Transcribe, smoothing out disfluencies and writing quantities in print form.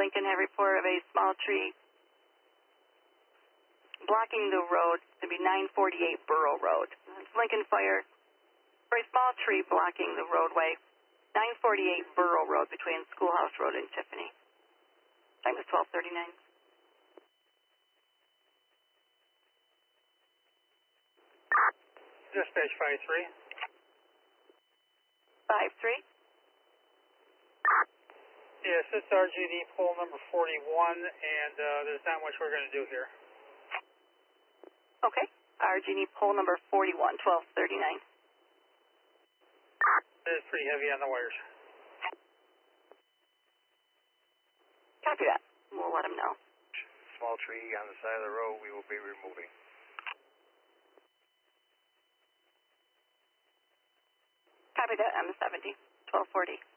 Lincoln have report of a small tree blocking the road. It's going to be 948 Borough Road. Lincoln Fire for a small tree blocking the roadway. 948 Borough Road between Schoolhouse Road and Tiffany. Time is 12:39. Dispatch 5-3. 5-3. Yes, it's RGD pole number 41, and there's not much we're going to do here. Okay. RG&E pole number 41, 12:39. It is pretty heavy on the wires. Copy that. We'll let him know. Small tree on the side of the road we will be removing. Copy that, M70, 1240.